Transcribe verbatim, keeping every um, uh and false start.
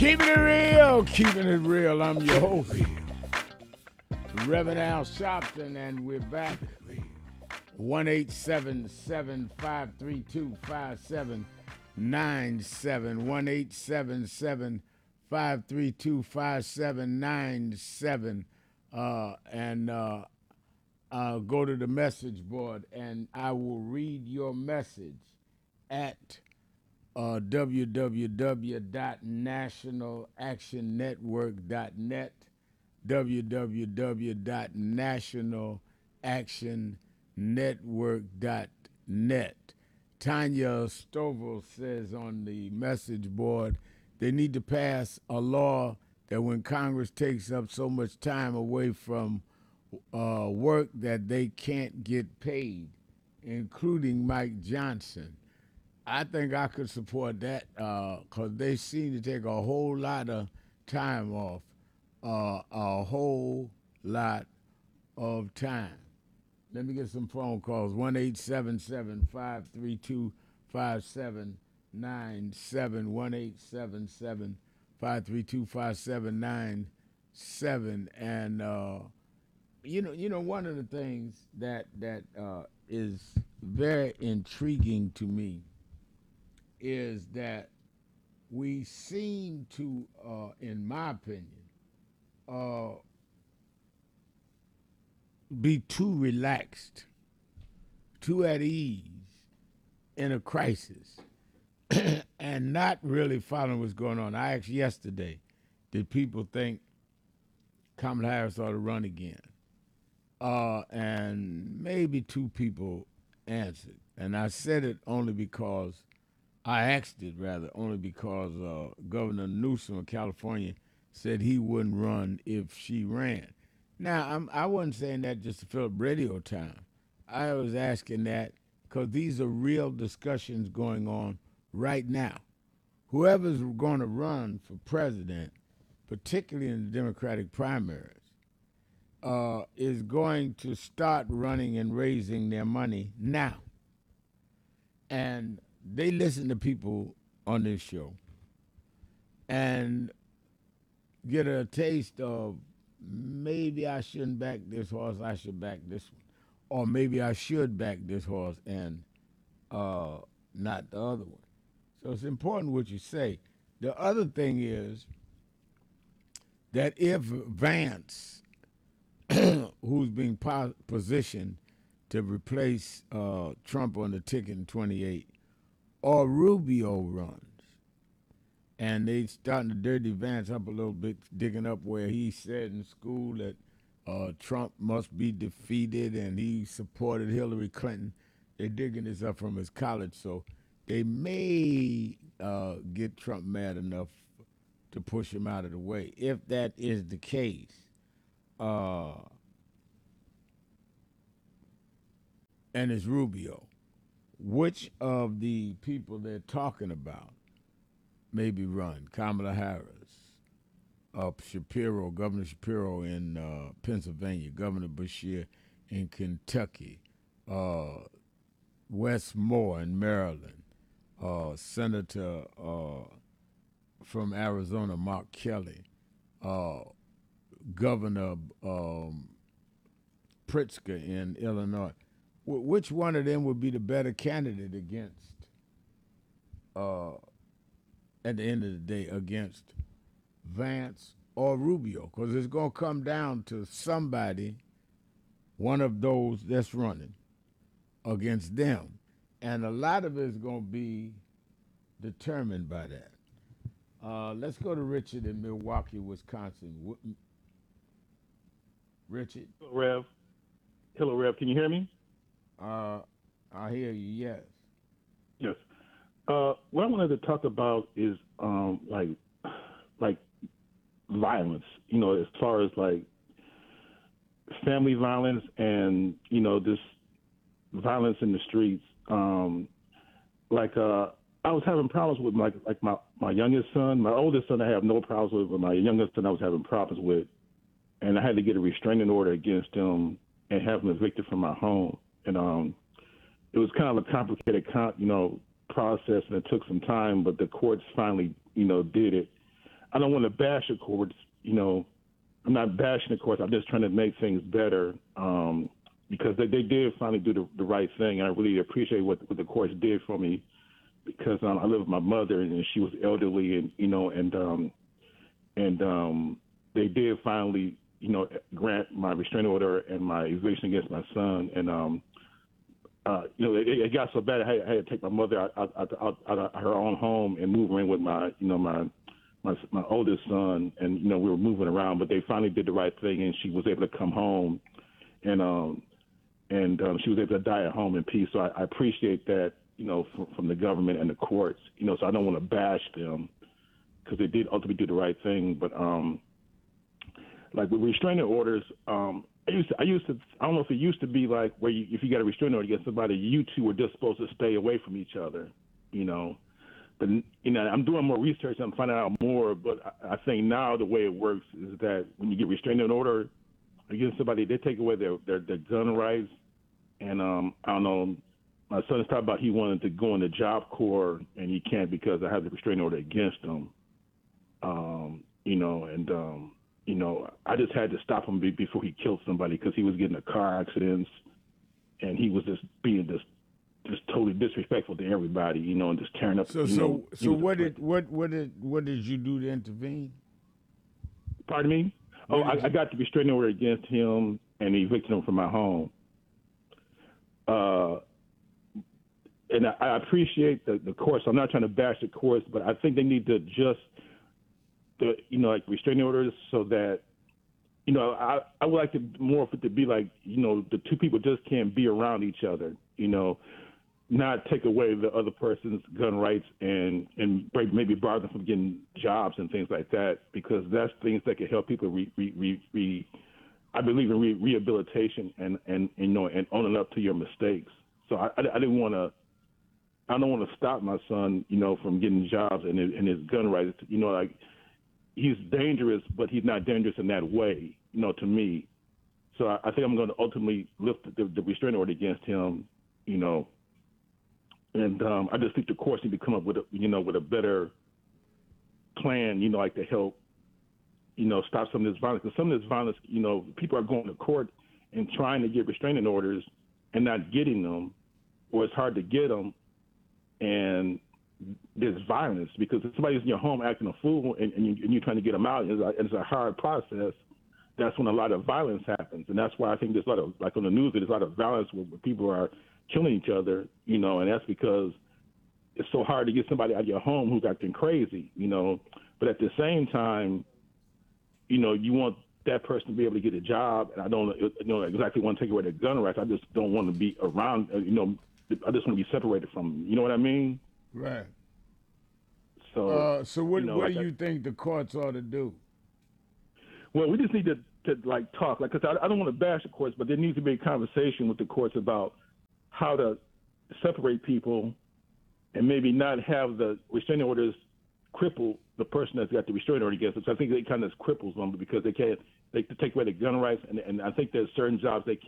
Keeping it real, keeping it real. I'm your host, Reverend Al Sharpton, and we're back. one eight seven seven, five three two, five seven nine seven. one eight seven seven, five three two, five seven nine seven. Uh, and uh, uh, go to the message board, and I will read your message at uh, w w w dot national action network dot net, w w w dot national action network dot net. Tanya Stovall says on the message board they need to pass a law that when Congress takes up so much time away from uh, work that they can't get paid, including Mike Johnson. I think I could support that because uh, they seem to take a whole lot of time off, uh, a whole lot of time. Let me get some phone calls. one eight seven seven, five three two, five seven nine seven. one eight seven seven, five three two, five seven nine seven. And, uh, you know, you know, one of the things that, that uh, is very intriguing to me is that we seem to, uh, in my opinion, uh, be too relaxed, too at ease in a crisis, and not really following what's going on. I asked yesterday, did people think Kamala Harris ought to run again? Uh, and maybe two people answered. And I said it only because I asked it rather only because uh, Governor Newsom of California said he wouldn't run if she ran. Now, I'm, I wasn't saying that just to fill up radio time. I was asking that because these are real discussions going on right now. Whoever's going to run for president, particularly in the Democratic primaries, uh, is going to start running and raising their money now. And they listen to people on this show and get a taste of maybe I shouldn't back this horse, I should back this one. Or maybe I should back this horse and uh, not the other one. So it's important what you say. The other thing is that if Vance, who's being po- positioned to replace uh, Trump on the ticket in twenty-eight, or Rubio runs, and they starting to dirty Vance up a little bit, digging up where he said in school that uh, Trump must be defeated and he supported Hillary Clinton. They're digging this up from his college, so they may uh, get Trump mad enough to push him out of the way. If that is the case, uh, and it's Rubio, which of the people they're talking about maybe run? Kamala Harris, uh, Shapiro, Governor Shapiro in uh, Pennsylvania, Governor Beshear in Kentucky, uh, Wes Moore in Maryland, uh, Senator uh, from Arizona, Mark Kelly, uh, Governor um, Pritzker in Illinois. W- which one of them would be the better candidate against, uh, at the end of the day, against Vance or Rubio? Because it's going to come down to somebody, one of those that's running against them. And a lot of it is going to be determined by that. Uh, let's go to Richard in Milwaukee, Wisconsin. W- Richard? Rev. Hello, Rev. Can you hear me? Uh, I hear you, yes. Yes. Uh, what I wanted to talk about is um, like, like violence. You know, as far as like family violence and you know this violence in the streets. Um, like uh, I was having problems with my like my, my youngest son. My oldest son I have no problems with, but my youngest son I was having problems with, and I had to get a restraining order against him and have him evicted from my home. And um, it was kind of a complicated, you know, process, and it took some time. But the courts finally, you know, did it. I don't want to bash the courts. You know, I'm not bashing the courts. I'm just trying to make things better um, because they, they did finally do the, the right thing, and I really appreciate what, what the courts did for me because um, I live with my mother and she was elderly, and you know, and um, and um, they did finally, you know, grant my restraining order and my eviction against my son, and um, uh, you know, it, it got so bad I had, I had to take my mother out, out, out, out, out of her own home and move her in with my, you know, my my my oldest son, and you know, we were moving around, but they finally did the right thing, and she was able to come home, and um, and um, she was able to die at home in peace. So I, I appreciate that, you know, from, from the government and the courts, you know. So I don't want to bash them because they did ultimately do the right thing, but um, like with restraining orders, um, I used to, I used to, I don't know if it used to be like where you, if you got a restraining order against somebody, you two were just supposed to stay away from each other, you know. But you know, I'm doing more research. I'm finding out more. But I, I think now the way it works is that when you get restraining order against somebody, they take away their their, their gun rights. And um, I don't know. My son is talking about he wanted to go in the Job Corps, and he can't because I have the restraining order against him. Um, you know, and um, you know, I just had to stop him be, before he killed somebody because he was getting in car accidents, and he was just being just just totally disrespectful to everybody, you know, and just tearing up. So you so know, so what did what what did what did you do to intervene? Pardon me? What Oh, I, did I you- got the restraining order against him and evicted him from my home. Uh, and I, I appreciate the, the courts. I'm not trying to bash the courts, but I think they need to adjust the, you know, like restraining orders so that, you know, I, I would like to more for it to be like, you know, the two people just can't be around each other, you know, not take away the other person's gun rights and, and maybe bar them from getting jobs and things like that, because that's things that can help people re, re, re, re I believe in re, rehabilitation and, and, and, you know, and owning up to your mistakes. So I, I, I didn't want to, I don't want to stop my son, you know, from getting jobs and his, and his gun rights. You know, like he's dangerous, but he's not dangerous in that way, you know, to me. So I, I think I'm going to ultimately lift the, the restraining order against him, you know. And um, I just think the courts need to come up with a, you know, with a better plan, you know, like to help, you know, stop some of this violence. Because some of this violence, you know, people are going to court and trying to get restraining orders and not getting them, or it's hard to get them. And there's violence because if somebody's in your home acting a fool and, and, you, and you're trying to get them out, it's a, it's a hard process. That's when a lot of violence happens. And that's why I think there's a lot of, like on the news, there's a lot of violence where, where people are killing each other, you know, and that's because it's so hard to get somebody out of your home who's acting crazy, you know. But at the same time, you know, you want that person to be able to get a job, and I don't you know, exactly want to take away their gun rights. I just don't want to be around, you know, I just want to be separated from them. You know what I mean? Right. So, Uh, so what you know, what like do I- you think the courts ought to do? Well, we just need to, to like talk, like, because I, I don't want to bash the courts, but there needs to be a conversation with the courts about how to separate people and maybe not have the restraining orders cripple the person that's got the restraining order against them. So I think they kind of cripples them because they can't, they take away the gun rights, and, and I think there's certain jobs they can't